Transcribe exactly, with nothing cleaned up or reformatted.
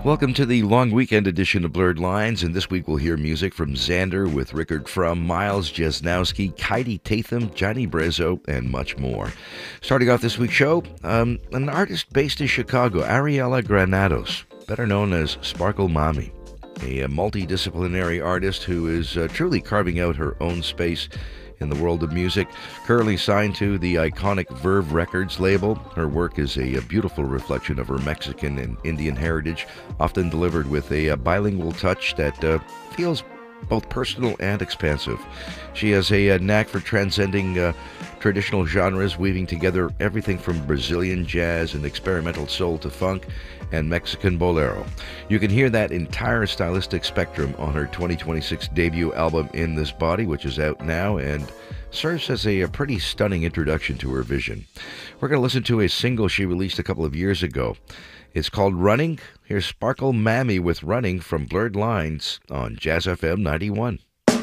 Welcome to the long weekend edition of Blurred Lines, and this week we'll hear music from Xander with Rickard Frum, Miles Jesnowski, Kaidi Tatham, Johnny Brezzo, and much more. Starting off this week's show, um, an artist based in Chicago, Ariella Granados, better known as Sparkle Mami, a, a multidisciplinary artist who is uh, truly carving out her own space in the world of music. Currently signed to the iconic Verve Records label, her work is a, a beautiful reflection of her Mexican and Indian heritage, often delivered with a, a bilingual touch that uh, feels both personal and expansive. She has a, a knack for transcending uh, traditional genres, weaving together everything from Brazilian jazz and experimental soul to funk and Mexican bolero. You can hear that entire stylistic spectrum on her twenty twenty-six debut album In This Body, which is out now and serves as a, a pretty stunning introduction to her vision. We're going to listen to a single she released a couple of years ago. It's called Running. Here's Sparkle Mami with Running from Blurred Lines on Jazz F M ninety-one.